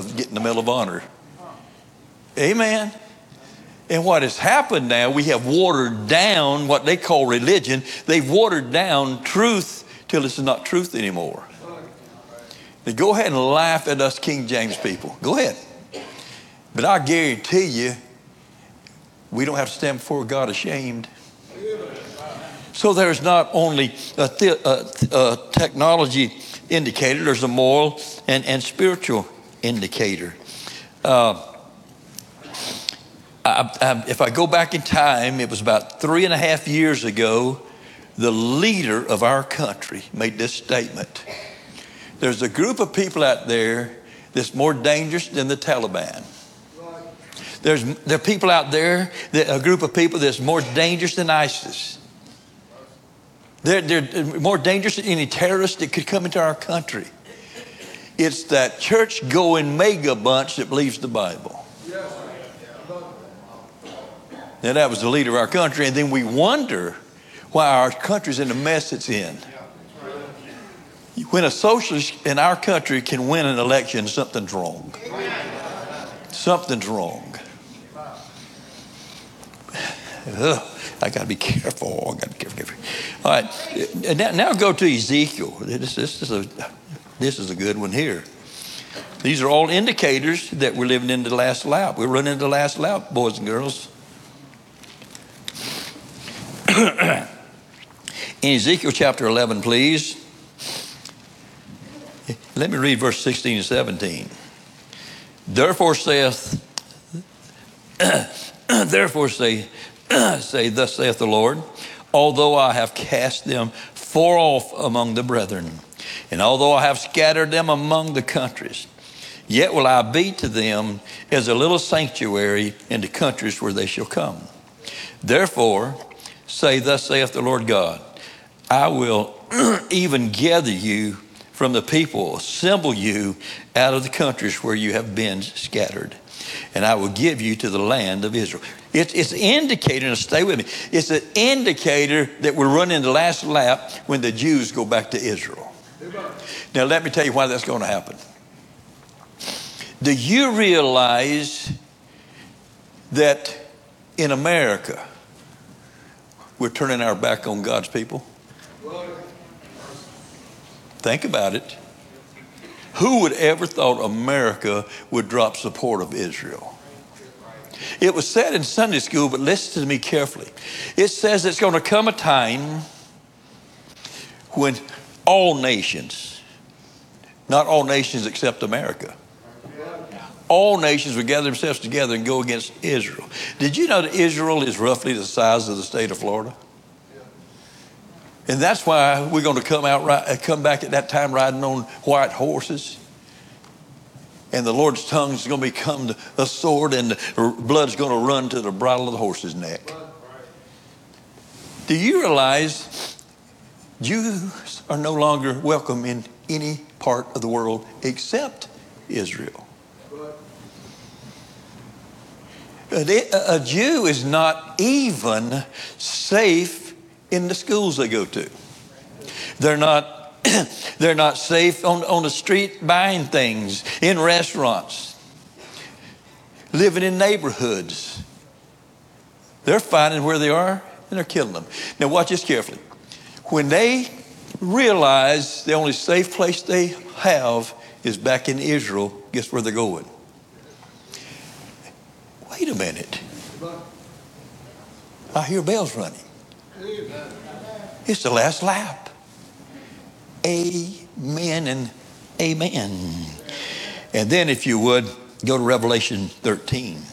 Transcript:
of getting the Medal of Honor. Amen. And what has happened now, we have watered down what they call religion. They've watered down truth till it's not truth anymore. They go ahead and laugh at us King James people. Go ahead. But I guarantee you, we don't have to stand before God ashamed. So there's not only a technology indicator, there's a moral and spiritual indicator. If I go back in time, it was about 3.5 years ago, the leader of our country made this statement. There's a group of people out there that's more dangerous than the Taliban. There are people out there, a group of people that's more dangerous than ISIS. They're more dangerous than any terrorist that could come into our country. It's that church-going mega bunch that believes the Bible. Now, that was the leader of our country, and then we wonder why our country's in the mess it's in. When a socialist in our country can win an election, something's wrong. Something's wrong. I got to be careful. All right, now go to Ezekiel. This is a good one here. These are all indicators that we're living in the last lap. We're running into the last lap, boys and girls. In Ezekiel chapter 11, please. Let me read verse 16 and 17. Therefore say, thus saith the Lord, although I have cast them far off among the brethren, and although I have scattered them among the countries, yet will I be to them as a little sanctuary in the countries where they shall come. Therefore, say, thus saith the Lord God, I will even gather you from the people, assemble you out of the countries where you have been scattered, and I will give you to the land of Israel. It's an indicator, and stay with me, it's an indicator that we're running the last lap when the Jews go back to Israel. Now, let me tell you why that's going to happen. Do you realize that in America, we're turning our back on God's people? Think about it. Who would ever thought America would drop support of Israel? It was said in Sunday school, but listen to me carefully. It says it's going to come a time when all nations, not all nations except America, all nations will gather themselves together and go against Israel. Did you know that Israel is roughly the size of the state of Florida? And that's why we're going to come back at that time riding on white horses. And the Lord's tongue is going to become a sword, and the blood is going to run to the bridle of the horse's neck. Do you realize Jews are no longer welcome in any part of the world except Israel? A Jew is not even safe in the schools they go to. They're not safe on the street buying things, in restaurants, living in neighborhoods. They're finding where they are and they're killing them. Now watch this carefully. When they realize the only safe place they have is back in Israel, guess where they're going? Wait a minute. I hear bells running. It's the last lap. Amen and amen. And then if you would, go to Revelation 13.